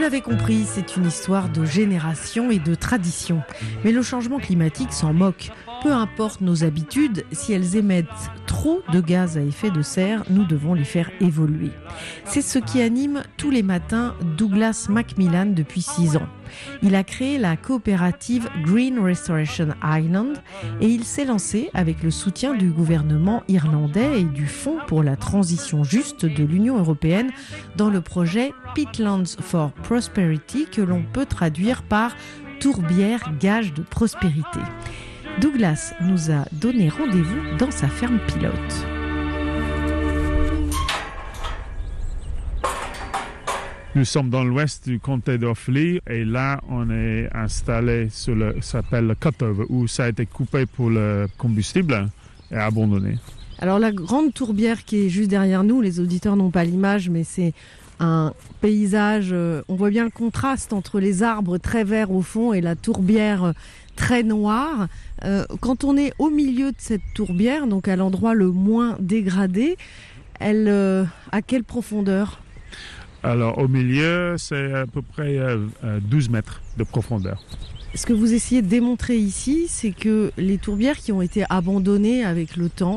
l'avez compris, c'est une histoire de génération et de tradition. Mais le changement climatique s'en moque. Peu importe nos habitudes, si elles émettent trop de gaz à effet de serre, nous devons les faire évoluer. C'est ce qui anime tous les matins Douglas Macmillan depuis 6 ans. Il a créé la coopérative Green Restoration Ireland et il s'est lancé avec le soutien du gouvernement irlandais et du Fonds pour la transition juste de l'Union européenne dans le projet Peatlands for Prosperity que l'on peut traduire par tourbière gage de prospérité. Douglas nous a donné rendez-vous dans sa ferme pilote. Nous sommes dans l'ouest du comté d'Offaly et là, on est installé sur ça s'appelle le cutover, où ça a été coupé pour le combustible et abandonné. Alors la grande tourbière qui est juste derrière nous, les auditeurs n'ont pas l'image, mais c'est un paysage, on voit bien le contraste entre les arbres très verts au fond et la tourbière très noire. Quand on est au milieu de cette tourbière, donc à l'endroit le moins dégradé, elle à quelle profondeur ? Alors au milieu, c'est à peu près 12 mètres de profondeur. Ce que vous essayez de démontrer ici, c'est que les tourbières qui ont été abandonnées avec le temps,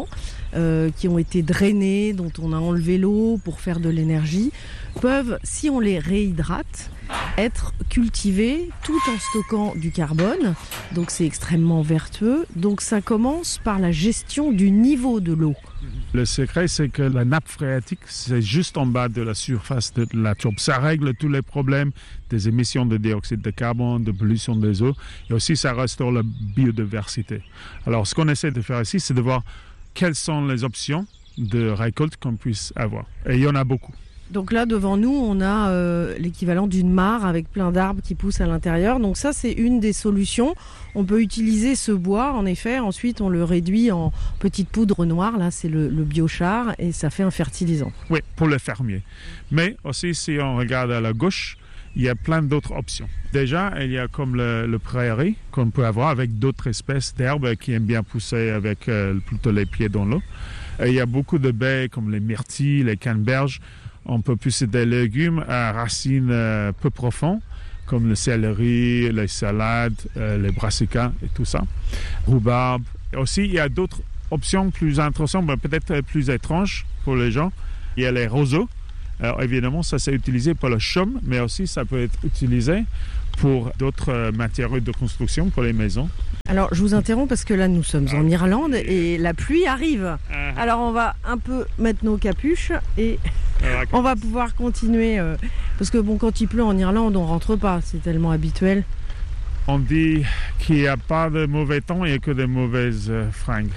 qui ont été drainées, dont on a enlevé l'eau pour faire de l'énergie, peuvent, si on les réhydrate, être cultivées tout en stockant du carbone. Donc c'est extrêmement vertueux. Donc ça commence par la gestion du niveau de l'eau. Le secret, c'est que la nappe phréatique, c'est juste en bas de la surface de la tourbe. Ça règle tous les problèmes des émissions de dioxyde de carbone, de pollution des eaux, et aussi ça restaure la biodiversité. Alors, ce qu'on essaie de faire ici, c'est de voir quelles sont les options de récolte qu'on puisse avoir. Et il y en a beaucoup. Donc là, devant nous, on a l'équivalent d'une mare avec plein d'arbres qui poussent à l'intérieur. Donc ça, c'est une des solutions. On peut utiliser ce bois, en effet. Ensuite, on le réduit en petite poudre noire. Là, c'est le biochar et ça fait un fertilisant. Oui, pour les fermiers. Mais aussi, si on regarde à la gauche, il y a plein d'autres options. Déjà, il y a comme le prairie qu'on peut avoir avec d'autres espèces d'herbes qui aiment bien pousser avec plutôt les pieds dans l'eau. Et il y a beaucoup de baies comme les myrtilles, les canneberges. On peut pousser des légumes à racines peu profondes, comme le céleri, les salades, les brassicas et tout ça. Rhubarbe. Et aussi, il y a d'autres options plus intéressantes, mais peut-être plus étranges pour les gens. Il y a les roseaux. Alors évidemment, ça c'est utilisé pour le chaume, mais aussi ça peut être utilisé pour d'autres matériaux de construction, pour les maisons. Alors, je vous interromps parce que là, nous sommes en Irlande et la pluie arrive. Alors, on va un peu mettre nos capuches et on va pouvoir continuer. Parce que bon, quand il pleut en Irlande, on rentre pas. C'est tellement habituel. On dit qu'il n'y a pas de mauvais temps, il n'y a que des mauvaises fringues.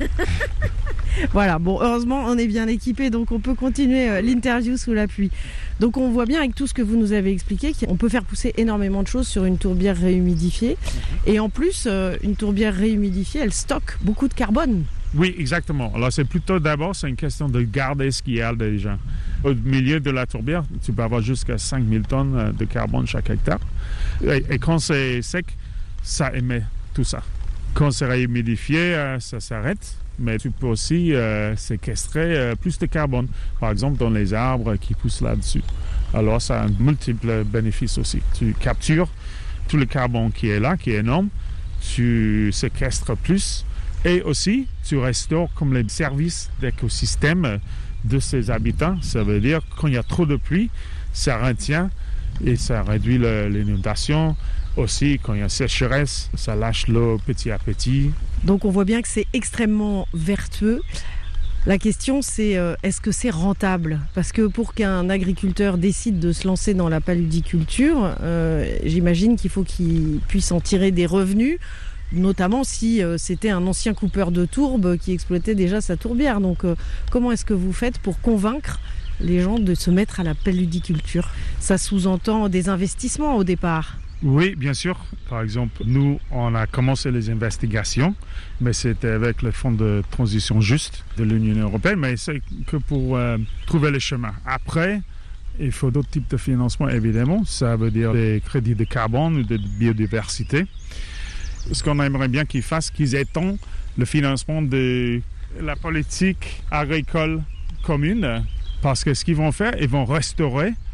Voilà, bon, heureusement, on est bien équipé, donc on peut continuer l'interview sous la pluie. Donc on voit bien avec tout ce que vous nous avez expliqué qu'on peut faire pousser énormément de choses sur une tourbière réhumidifiée. Et en plus, une tourbière réhumidifiée, elle stocke beaucoup de carbone. Oui, exactement. Alors c'est plutôt d'abord, c'est une question de garder ce qu'il y a déjà. Au milieu de la tourbière, tu peux avoir jusqu'à 5000 tonnes de carbone chaque hectare. Et quand c'est sec, ça émet tout ça. Quand c'est réhumidifié, ça s'arrête. Mais tu peux aussi séquestrer plus de carbone, par exemple dans les arbres qui poussent là-dessus. Alors ça a un multiple bénéfice aussi. Tu captures tout le carbone qui est là, qui est énorme, tu séquestres plus et aussi tu restaures comme les services d'écosystème de ces habitants. Ça veut dire quand il y a trop de pluie, ça retient et ça réduit l'inondation. Aussi, quand il y a sécheresse, ça lâche l'eau petit à petit. Donc on voit bien que c'est extrêmement vertueux. La question c'est, est-ce que c'est rentable ? Parce que pour qu'un agriculteur décide de se lancer dans la paludiculture, j'imagine qu'il faut qu'il puisse en tirer des revenus, notamment si c'était un ancien coupeur de tourbe qui exploitait déjà sa tourbière. Donc comment est-ce que vous faites pour convaincre les gens de se mettre à la paludiculture ? Ça sous-entend des investissements au départ. Oui, bien sûr. Par exemple, nous, on a commencé les investigations, mais c'était avec le Fonds de transition juste de l'Union européenne, mais c'est que pour trouver les chemins. Après, il faut d'autres types de financement, évidemment. Ça veut dire des crédits de carbone ou de biodiversité. Ce qu'on aimerait bien qu'ils fassent, qu'ils étendent le financement de la politique agricole commune, parce que ce qu'ils vont faire, ils vont restaurer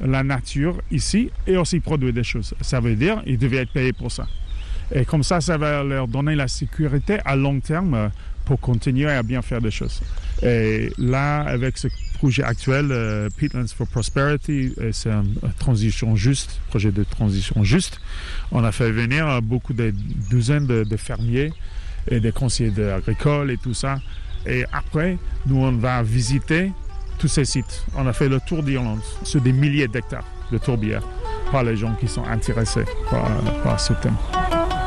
la nature ici et aussi produire des choses. Ça veut dire qu'ils devaient être payés pour ça. Et comme ça va leur donner la sécurité à long terme pour continuer à bien faire des choses. Et là, avec ce projet actuel, Peatlands for Prosperity, c'est un transition juste, projet de transition juste. On a fait venir beaucoup de douzaines de fermiers et des conseillers agricoles et tout ça. Et après, nous, on va visiter tous ces sites. On a fait le tour d'Irlande sur des milliers d'hectares de tourbières par les gens qui sont intéressés par ce thème.